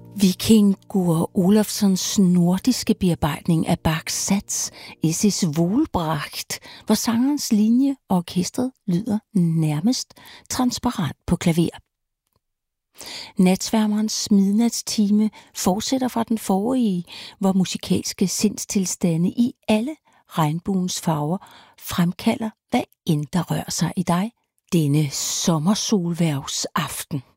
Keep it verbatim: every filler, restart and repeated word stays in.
Vikingur Olafssons nordiske bearbejdning af Bachs sats Es ist wohlbracht, hvor sangerens linje og orkestret lyder nærmest transparent på klaver. Natsværmerens midnatstime fortsætter fra den forrige, hvor musikalske sindstilstande i alle regnbuens farver fremkalder, hvad end der rører sig i dig denne sommersolværvsaften.